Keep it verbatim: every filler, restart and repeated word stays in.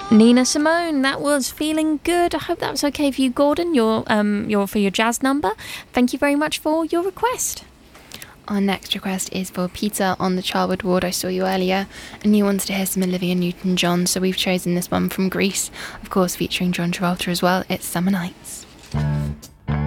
Nina Simone, that was Feeling Good. I hope that was okay for you, Gordon, your um your for your jazz number. Thank you very much for your request. Our next request is for Peter on the Childwood Ward, I Saw You Earlier, and he wants to hear some Olivia Newton-John, so we've chosen this one from Grease, of course featuring John Travolta as well. It's Summer Nights.